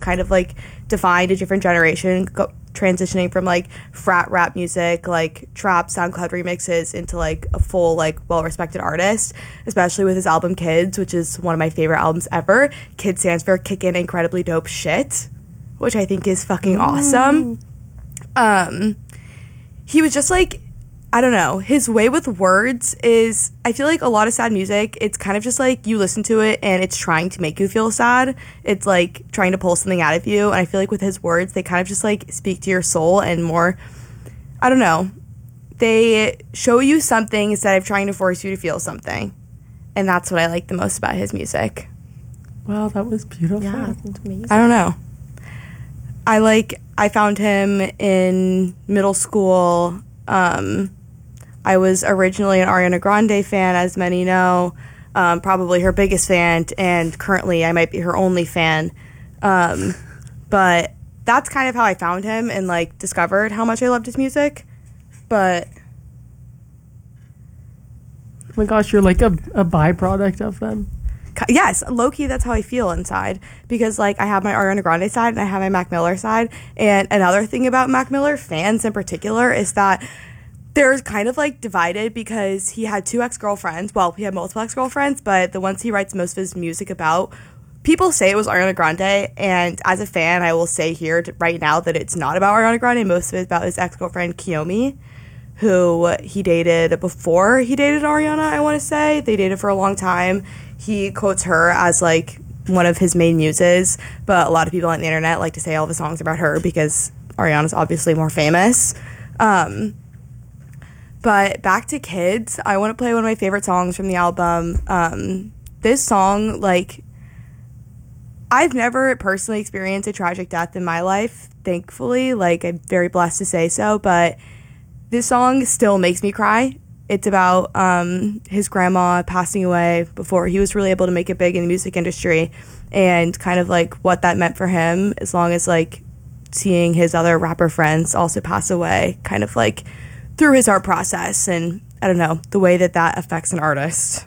kind of like defined a different generation, transitioning from like frat rap music, like trap SoundCloud remixes, into like a full like well-respected artist, especially with his album Kids, which is one of my favorite albums ever. Kids stands for Kickin' Incredibly Dope Shit, which I think is fucking awesome. He was just like, I don't know, his way with words is, I feel like a lot of sad music, it's kind of just like you listen to it and it's trying to make you feel sad. It's like trying to pull something out of you. And I feel like with his words, they kind of just like speak to your soul and more, I don't know, they show you something instead of trying to force you to feel something. And that's what I like the most about his music. Wow, that was beautiful. Yeah, that's amazing. I don't know. I found him in middle school. I was originally an Ariana Grande fan, as many know, probably her biggest fan, and currently I might be her only fan. But that's kind of how I found him and like discovered how much I loved his music. But oh my gosh, you're like a byproduct of them. yes, low-key, that's how I feel inside, because like I have my Ariana Grande side and I have my Mac Miller side. And another thing about Mac Miller fans in particular is that they're kind of like divided, because he had two ex-girlfriends. Well, he had multiple ex-girlfriends, but the ones he writes most of his music about, people say it was Ariana Grande, and as a fan, I will say here right now that it's not about Ariana Grande. Most of it is about his ex-girlfriend Kiyomi, who he dated before he dated Ariana, I want to say. They dated for a long time. He quotes her as like one of his main muses, but a lot of people on the internet like to say all of his songs about her because Ariana's obviously more famous. But back to Kids, I want to play one of my favorite songs from the album. This song, like, I've never personally experienced a tragic death in my life, thankfully. Like, I'm very blessed to say so, but this song still makes me cry. It's about his grandma passing away before he was really able to make it big in the music industry, and kind of like what that meant for him, as long as like seeing his other rapper friends also pass away, kind of like through his art process, and I don't know, the way that that affects an artist.